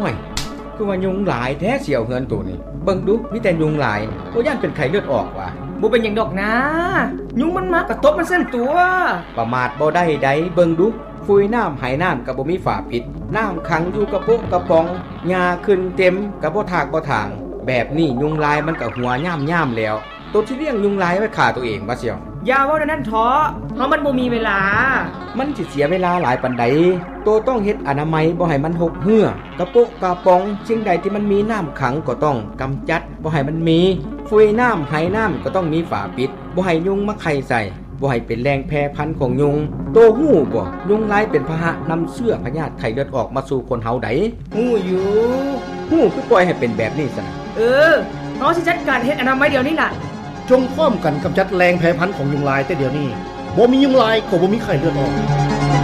ห่วยคือว่ายุงหลายแท้เสี่ยวเฮือนตัวนี้เบิ่งดูมีแต่ยุงหลายบ่ย่านเป็นไข้เลือดออกว่ะบ่เป็นหยังดอกนะยุงมันมากระตบมันเส้นตัวประมาทบ่ได้ใดเบิ่งดูฟุยน้ำไหน้ำก็บ่มีฝาปิดน้ำขังอยู่กระโปะกระป๋องหญ้าขึ้นเต็มก็บ่ถากบ่ถางแบบนี้ยุงลายมันก็หัวย่ามๆแล้วตัวที่เลี้ยงยุงลายไว้ฆ่าตัวเองบ่เสี่ยวอย่าเว้านั่นท้อเพราะมันบ่มีเวลามันสิเสียเวลาหลายปานใดตัวต้องเฮ็ดอนามัยบ่ให้มันหกเหื้อกระโปะกระป๋องสิ่งใดที่มันมีน้ำขังก็ต้องกำจัดบ่ให้มันมีฟุยน้ำไหน้ำก็ต้องมีฝาปิดบ่ให้ยุงมาไข่ใส่บ่ให้เป็นแรงแพร่พันธุ์ของยุงโตฮู้บ่ยุงลายเป็นพาหะนำเชื้อพยาธิไข้เลือดออกมาสู่คนเฮาได้ฮู้อยู่ฮู้คือปล่อยให้เป็นแบบนี้ซะนะเฮาสิจัดการเฮ็ดอนามัยเดี๋ยวนี้ล่ะจงพร้อมกันกำจัดแรงแพร่พันธุ์ของยุงลายแต่เดี๋ยวนี้บ่มียุงลายก็บ่มีไข้เลือดออก